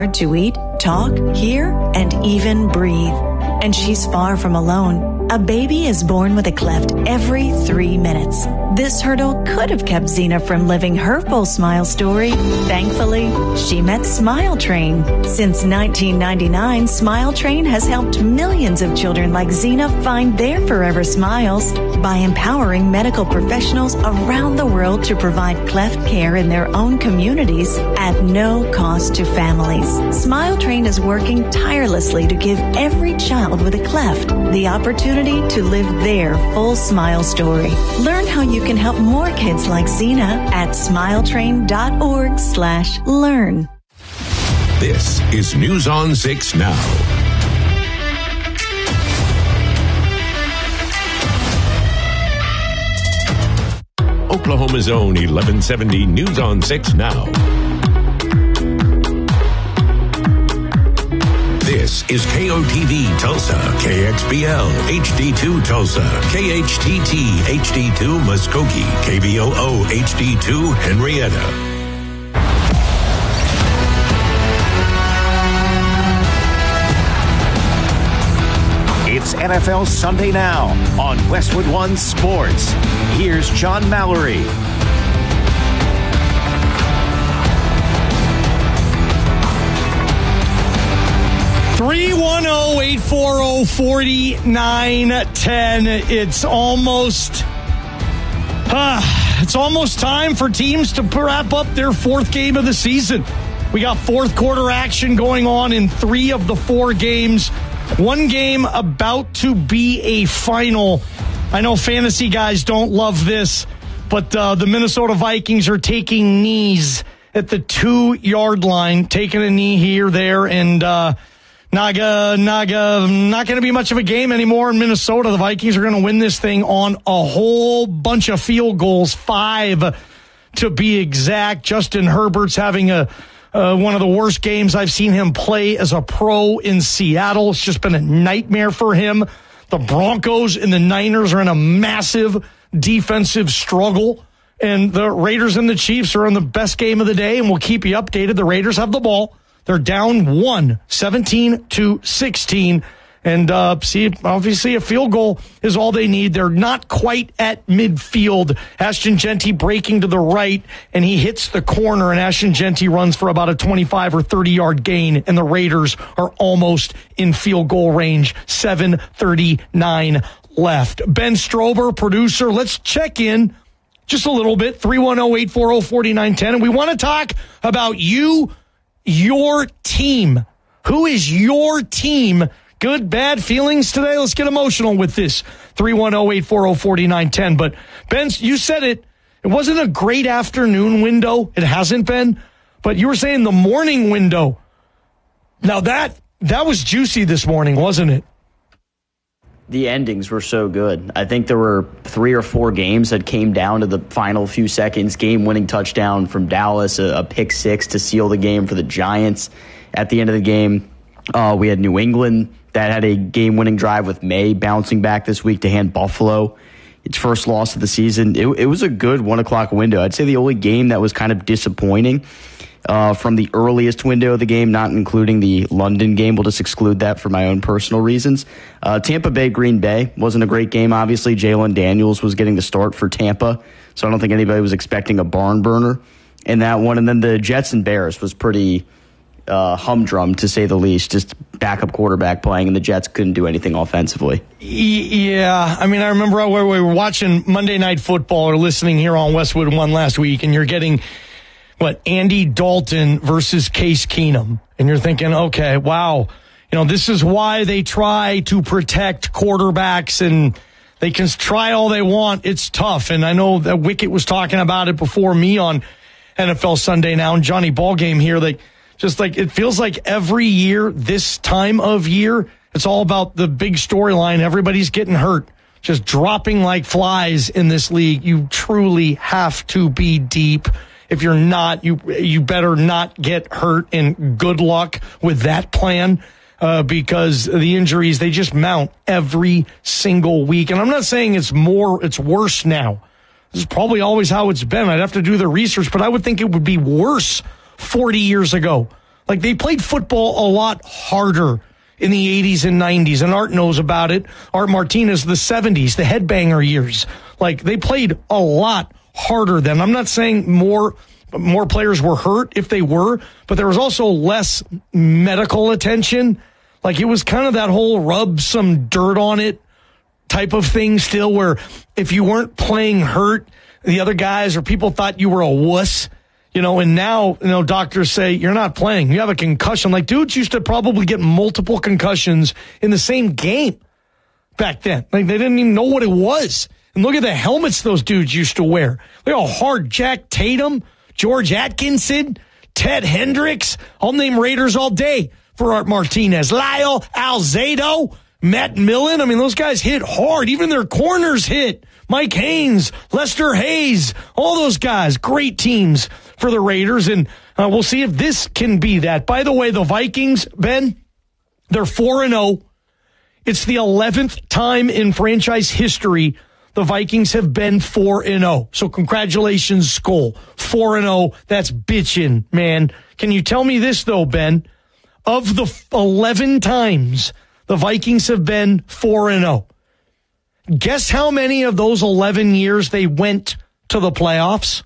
to eat, talk, hear, and even breathe. And she's far from alone. A baby is born with a cleft every 3 minutes. This hurdle could have kept Zena from living her full smile story. Thankfully, she met Smile Train. Since 1999, Smile Train has helped millions of children like Zena find their forever smiles by empowering medical professionals around the world to provide cleft care in their own communities at no cost to families. Smile Train is working tirelessly to give every child with a cleft the opportunity to live their full smile story. Learn how you can help more kids like Zena at smiletrain.org/learn. This is News on 6 Now. Oklahoma's own 1170 News on 6 Now. This is KOTV Tulsa, KXBL HD2 Tulsa, KHTT HD2 Muskogee, KBOO HD2 Henrietta. It's NFL Sunday Now on Westwood One Sports. Here's John Mallory. 310-840-4910. It's almost time for teams to wrap up their fourth game of the season. We got fourth quarter action going on in 3 of the 4 games. One game about to be a final. I know fantasy guys don't love this, but the Minnesota Vikings are taking knees at the 2-yard line, taking a knee here, there, and not going to be much of a game anymore in Minnesota. The Vikings are going to win this thing on a whole bunch of field goals, 5 to be exact. Justin Herbert's having one of the worst games I've seen him play as a pro in Seattle. It's just been a nightmare for him. The Broncos and the Niners are in a massive defensive struggle. And the Raiders and the Chiefs are in the best game of the day, and we'll keep you updated. The Raiders have the ball. They're down 1, 17-16. And obviously a field goal is all they need. They're not quite at midfield. Ashton Genty breaking to the right, and he hits the corner, and Ashton Genty runs for about a 25 or 30-yard gain, and the Raiders are almost in field goal range. 7:39 left. Ben Strober, producer, let's check in just a little bit. 310-840-4910. And we want to talk about your team. Who is your team? Good, bad feelings today? Let's get emotional with this. 310-840-4910. But, Ben, you said it. It wasn't a great afternoon window. It hasn't been. But you were saying the morning window. Now, that was juicy this morning, wasn't it? The endings were so good. I think there were 3 or 4 games that came down to the final few seconds. Game-winning touchdown from Dallas, a pick 6 to seal the game for the Giants. At the end of the game, we had New England that had a game-winning drive with May bouncing back this week to hand Buffalo its first loss of the season. It was a good 1 o'clock window. I'd say the only game that was kind of disappointing from the earliest window of the game, not including the London game. We'll just exclude that for my own personal reasons. Tampa Bay, Green Bay wasn't a great game. Obviously, Jalen Daniels was getting the start for Tampa, so I don't think anybody was expecting a barn burner in that one. And then the Jets and Bears was pretty humdrum, to say the least. Just backup quarterback playing, and the Jets couldn't do anything offensively. Yeah, I mean, I remember we were watching Monday Night Football or listening here on Westwood One last week, and you're getting Andy Dalton versus Case Keenum. And you're thinking, okay, wow, this is why they try to protect quarterbacks, and they can try all they want. It's tough. And I know that Wicket was talking about it before me on NFL Sunday Now, and Johnny Ballgame here. It feels like every year, this time of year, it's all about the big storyline. Everybody's getting hurt, just dropping like flies in this league. You truly have to be deep. If you're not, you better not get hurt, and good luck with that plan because the injuries, they just mount every single week. And I'm not saying it's worse now. This is probably always how it's been. I'd have to do the research, but I would think it would be worse 40 years ago. Like, they played football a lot harder in the 80s and 90s, and Art knows about it. Art Martinez, the 70s, the headbanger years. Like, they played a lot harder then. I'm not saying more players were hurt if they were, but there was also less medical attention. Like, it was kind of that whole rub some dirt on it type of thing still, where if you weren't playing hurt, the other guys or people thought you were a wuss. And now, doctors say you're not playing. You have a concussion. Like, dudes used to probably get multiple concussions in the same game back then. Like, they didn't even know what it was. And look at the helmets those dudes used to wear. Look how hard Jack Tatum, George Atkinson, Ted Hendricks. I'll name Raiders all day for Art Martinez. Lyle Alzado, Matt Millen. I mean, those guys hit hard. Even their corners hit. Mike Haynes, Lester Hayes, all those guys. Great teams for the Raiders, and we'll see if this can be that. By the way, the Vikings, Ben, they're 4-0. It's the 11th time in franchise history the Vikings have been 4-0. So congratulations, Skol. 4-0, that's bitchin', man. Can you tell me this, though, Ben? Of the 11 times the Vikings have been 4-0, guess how many of those 11 years they went to the playoffs?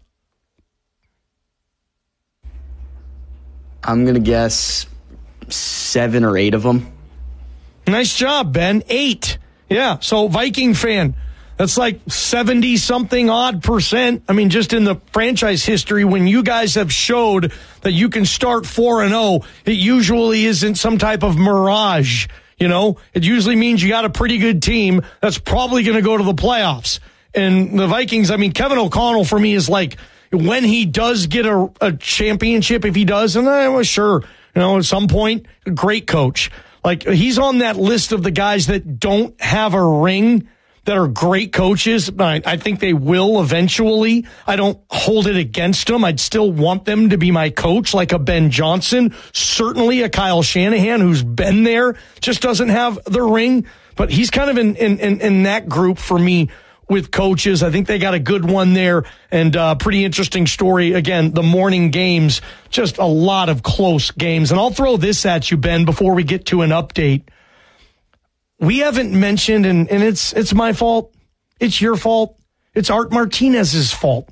I'm going to guess 7 or 8 of them. Nice job, Ben. 8. Yeah, so Viking fan, that's like 70-something odd %. I mean, just in the franchise history, when you guys have showed that you can start 4-0, it usually isn't some type of mirage. It usually means you got a pretty good team that's probably going to go to the playoffs. And the Vikings, I mean, Kevin O'Connell for me is like, when he does get a championship, if he does, and I was sure, at some point, great coach. Like, he's on that list of the guys that don't have a ring that are great coaches. I think they will eventually. I don't hold it against them. I'd still want them to be my coach, like a Ben Johnson, certainly a Kyle Shanahan, who's been there, just doesn't have the ring. But he's kind of in that group for me with coaches. I think they got a good one there, and pretty interesting story. Again, the morning games, just a lot of close games. And I'll throw this at you, Ben, before we get to an update. We haven't mentioned, and it's my fault. It's your fault. It's Art Martinez's fault.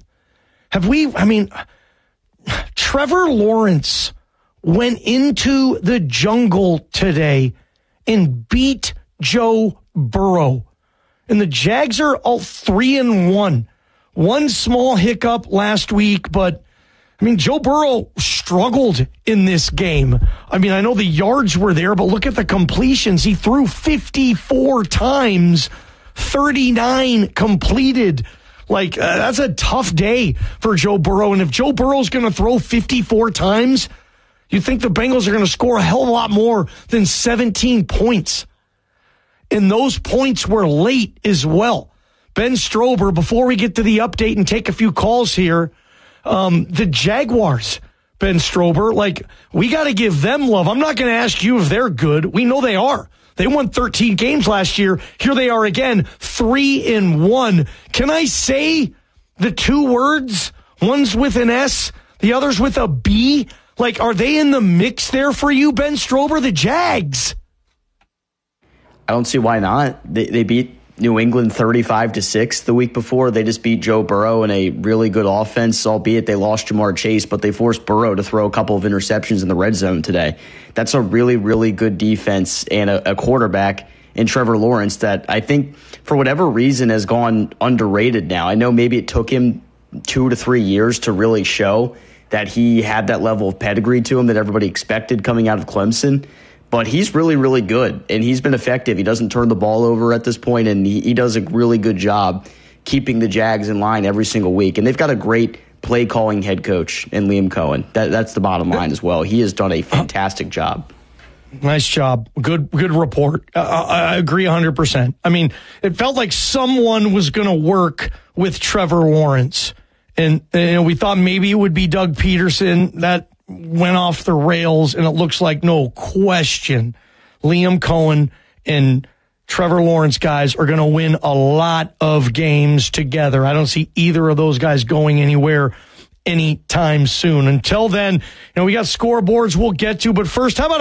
Trevor Lawrence went into the jungle today and beat Joe Burrow. And the Jags are all 3-1. One small hiccup last week, but Joe Burrow struggled in this game. I know the yards were there, but look at the completions. He threw 54 times, 39 completed. That's a tough day for Joe Burrow. And if Joe Burrow's going to throw 54 times, you think the Bengals are going to score a hell of a lot more than 17 points. And those points were late as well. Ben Strober, before we get to the update and take a few calls here, the Jaguars, Ben Strober, we got to give them love. I'm not going to ask you if they're good. We know they are. They won 13 games last year. Here they are again, 3-1. Can I say the 2 words? One's with an S, the other's with a B. Are they in the mix there for you, Ben Strober, the Jags? I don't see why not. They beat New England 35-6 the week before. They just beat Joe Burrow in a really good offense, albeit they lost Jamar Chase, but they forced Burrow to throw a couple of interceptions in the red zone today. That's a really, really good defense and a quarterback in Trevor Lawrence that I think, for whatever reason, has gone underrated now. I know maybe it took him 2 to 3 years to really show that he had that level of pedigree to him that everybody expected coming out of Clemson. But he's really, really good, and he's been effective. He doesn't turn the ball over at this point, and he does a really good job keeping the Jags in line every single week. And they've got a great play-calling head coach in Liam Cohen. That's the bottom line as well. He has done a fantastic job. Nice job. Good report. I agree 100%. It felt like someone was going to work with Trevor Lawrence, and we thought maybe it would be Doug Peterson. That went off the rails, and it looks like, no question, Liam Cohen and Trevor Lawrence guys are going to win a lot of games together. I don't see either of those guys going anywhere anytime soon. Until then, we got scoreboards we'll get to. But first, how about